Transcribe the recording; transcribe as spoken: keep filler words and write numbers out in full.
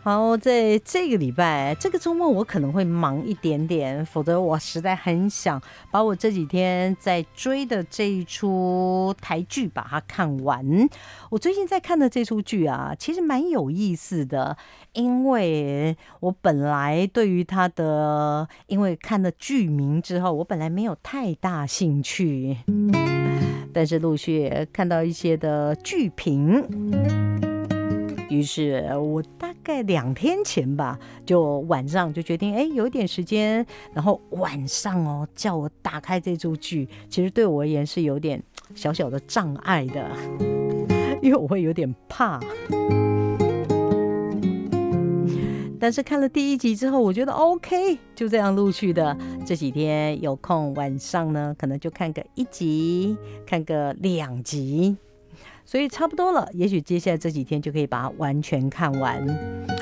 好，在这个礼拜这个周末我可能会忙一点点，否则我实在很想把我这几天在追的这一出台剧把它看完。我最近在看的这出剧啊，其实蛮有意思的，因为我本来对于它的，因为看了剧名之后，我本来没有太大兴趣，但是陆续看到一些的剧评，于是我大概两天前吧，就晚上就决定，哎，有一点时间，然后晚上哦叫我打开这出剧，其实对我而言是有点小小的障碍的，因为我会有点怕。但是看了第一集之后，我觉得 OK， 就这样陆续的这几天有空晚上呢，可能就看个一集，看个两集。所以差不多了，也许接下来这几天就可以把它完全看完。